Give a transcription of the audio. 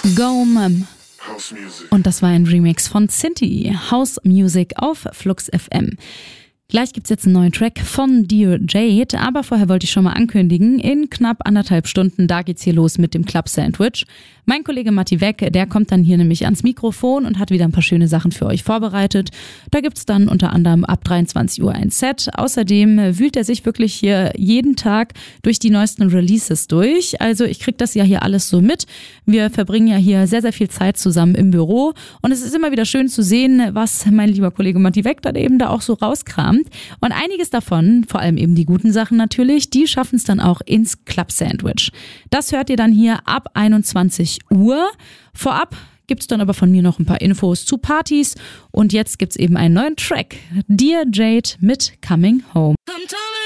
Go Mum. Und das war ein Remix von Cinti, House Music auf Flux FM. Gleich gibt's jetzt einen neuen Track von Dear Jade, aber vorher wollte ich schon mal ankündigen, in knapp 1,5 Stunden, da geht's hier los mit dem Club Sandwich. Mein Kollege Matti Weck, der kommt dann hier nämlich ans Mikrofon und hat wieder ein paar schöne Sachen für euch vorbereitet. Da gibt's dann unter anderem ab 23 Uhr ein Set. Außerdem wühlt er sich wirklich hier jeden Tag durch die neuesten Releases durch. Also ich krieg das ja hier alles so mit. Wir verbringen ja hier sehr, sehr viel Zeit zusammen im Büro und es ist immer wieder schön zu sehen, was mein lieber Kollege Matti Weck dann eben da auch so rauskramt. Und einiges davon, vor allem eben die guten Sachen natürlich, die schaffen es dann auch ins Club Sandwich. Das hört ihr dann hier ab 21 Uhr. Vorab gibt's dann aber von mir noch ein paar Infos zu Partys und jetzt gibt's eben einen neuen Track. Dear Jade mit Coming Home.